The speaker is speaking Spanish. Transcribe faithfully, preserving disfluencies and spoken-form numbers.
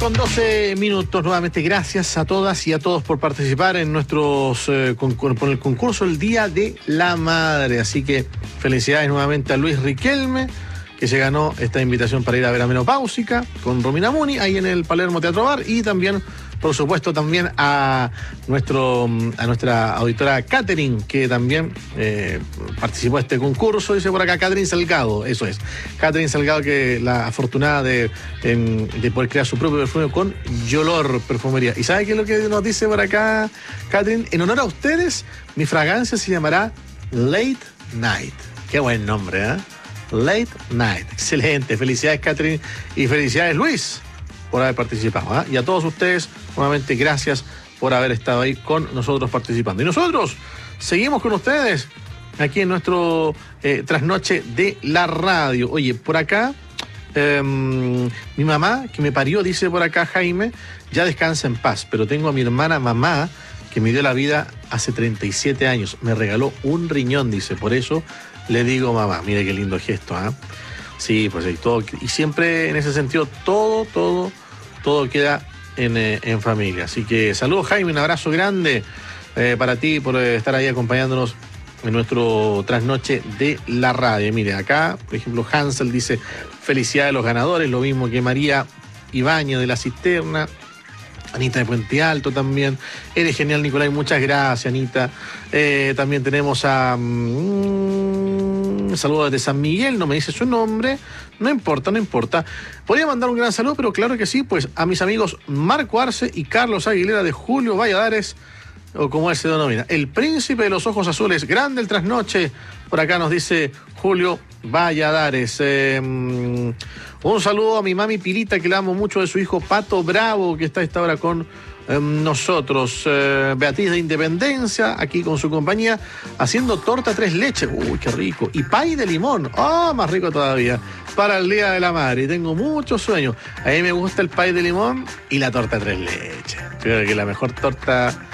con doce minutos. Nuevamente, gracias a todas y a todos por participar en nuestros eh, con, con el concurso el Día de la Madre. Así que felicidades nuevamente a Luis Riquelme, que se ganó esta invitación para ir a ver a Menopáusica con Romina Muni, ahí en el Palermo Teatro Bar, y también, por supuesto, también a nuestro a nuestra auditora Catherine, que también eh, participó de este concurso. Dice por acá Catherine Salgado, eso es. Catherine Salgado, que la afortunada de, de, de poder crear su propio perfume con Yolor Perfumería. ¿Y sabe qué es lo que nos dice por acá Catherine? En honor a ustedes, mi fragancia se llamará Late Night. Qué buen nombre, ¿eh? Late Night. Excelente. Felicidades, Catherine, y felicidades, Luis, por haber participado, ¿eh? Y a todos ustedes, nuevamente, gracias por haber estado ahí con nosotros participando. Y nosotros seguimos con ustedes aquí en nuestro eh, trasnoche de la radio. Oye, por acá, eh, mi mamá, que me parió, dice por acá Jaime, ya descansa en paz, pero tengo a mi hermana mamá, que me dio la vida hace treinta y siete años. Me regaló un riñón, dice, por eso le digo mamá. Mire qué lindo gesto, ¿ah? ¿eh? Sí, pues y todo, y siempre en ese sentido, todo, todo, todo queda en, eh, en familia. Así que saludos, Jaime, un abrazo grande eh, para ti por eh, estar ahí acompañándonos en nuestro trasnoche de la radio. Mire, acá, por ejemplo, Hansel dice felicidades a los ganadores, lo mismo que María Ibañez de La Cisterna. Anita de Puente Alto también. Eres genial, Nicolás. Muchas gracias, Anita. Eh, también tenemos a... Mmm, saludos desde San Miguel. No me dice su nombre. No importa, no importa. Podría mandar un gran saludo, pero claro que sí, pues a mis amigos Marco Arce y Carlos Aguilera de Julio Valladares, o como él se denomina, el príncipe de los ojos azules. Grande el trasnoche. Por acá nos dice Julio Valladares. Eh, un saludo a mi mami Pilita, que la amo mucho, de su hijo Pato Bravo, que está a esta hora con eh, nosotros. Eh, Beatriz de Independencia, aquí con su compañía, haciendo torta tres leches. Uy, qué rico. Y pay de limón. Oh, más rico todavía. Para el Día de la Madre. Tengo mucho sueño. A mí me gusta el pay de limón y la torta tres leches. Creo que la mejor torta